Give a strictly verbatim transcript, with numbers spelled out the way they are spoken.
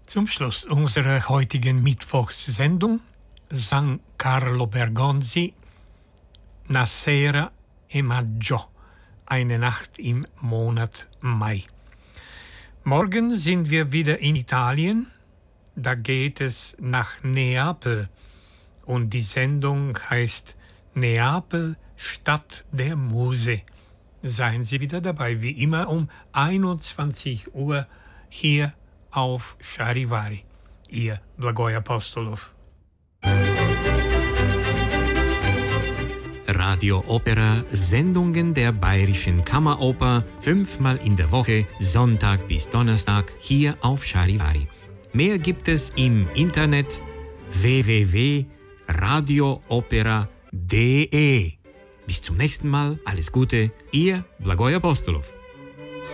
Zum Schluss unserer heutigen Mittwochssendung sang Carlo Bergonzi Na sera e maggio, eine Nacht im Monat Mai. Morgen sind wir wieder in Italien. Da geht es nach Neapel und die Sendung heißt Neapel, Stadt der Muse. Seien Sie wieder dabei, wie immer um einundzwanzig Uhr hier auf Charivari. Ihr Blagoj Apostolov. Radio Opera, Sendungen der Bayerischen Kammeroper, fünfmal in der Woche, Sonntag bis Donnerstag, hier auf Charivari. Mehr gibt es im Internet w w w punkt radio opera punkt d e. Bis zum nächsten Mal, alles Gute, Ihr Blagoj Apostolov.